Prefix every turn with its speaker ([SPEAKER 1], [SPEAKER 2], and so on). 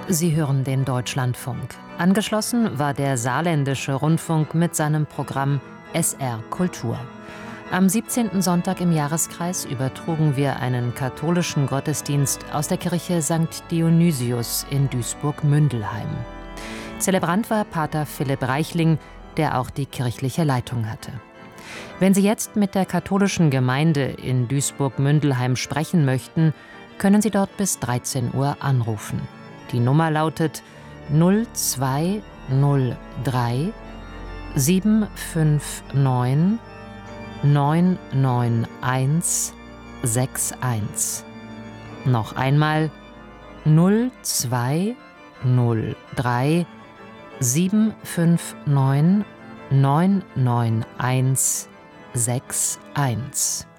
[SPEAKER 1] Sie hören den Deutschlandfunk. Angeschlossen war der Saarländische Rundfunk mit seinem Programm SR Kultur. Am 17. Sonntag im Jahreskreis übertrugen wir einen katholischen Gottesdienst aus der Kirche St. Dionysius in Duisburg-Mündelheim. Zelebrant war Pater Philipp Reichling, der auch die kirchliche Leitung hatte. Wenn Sie jetzt mit der katholischen Gemeinde in Duisburg-Mündelheim sprechen möchten, können Sie dort bis 13 Uhr anrufen. Die Nummer lautet 0203 759 991 61. Noch einmal 0203 759 991 61.